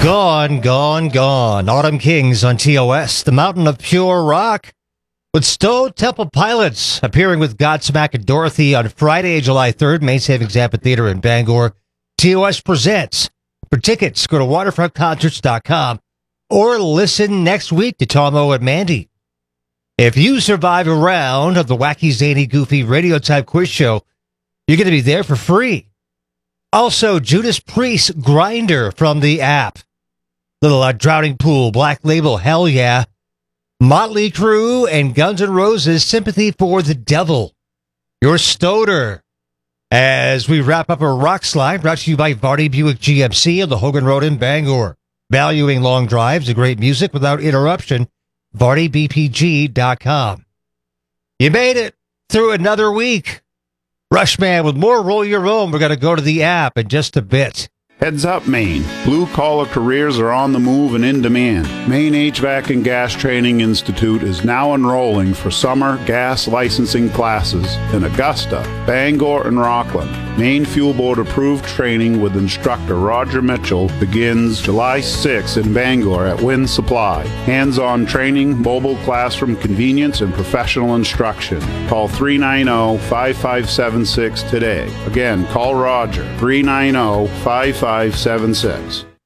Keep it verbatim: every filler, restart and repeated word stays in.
Gone, gone, gone. Autumn Kings on T O S, the mountain of pure rock. With Stone Temple Pilots appearing with Godsmack and Dorothy on Friday, July third, Main Savings Amphitheater in Bangor. T O S presents. For tickets, go to waterfront concerts dot com or listen next week to Tomo and Mandy. If you survive a round of the wacky, zany, goofy radio type quiz show, you're going to be there for free. Also, Judas Priest Grinder from the app. Little uh, Drowning Pool, Black Label, Hell Yeah. Motley Crue and Guns N' Roses, Sympathy for the Devil. Your Stoner. As we wrap up our Rock Slide, brought to you by Vardy Buick G M C on the Hogan Road in Bangor. Valuing long drives and great music without interruption, vardy b p g dot com. You made it through another week. Rushman with more Roll Your Own. We're going to go to the app in just a bit. Heads up, Maine. Blue-collar careers are on the move and in demand. Maine H V A C and Gas Training Institute is now enrolling for summer gas licensing classes in Augusta, Bangor, and Rockland. Maine Fuel Board approved training with instructor Roger Mitchell begins July sixth in Bangor at Wind Supply. Hands-on training, mobile classroom convenience, and professional instruction. Call three nine zero, five five seven six today. Again, call Roger, three nine zero, five five seven six.